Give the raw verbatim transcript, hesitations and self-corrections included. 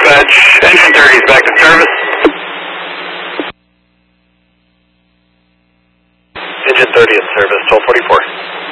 dispatch. Engine thirty is back to service. Engine thirty in service, twelve forty-four.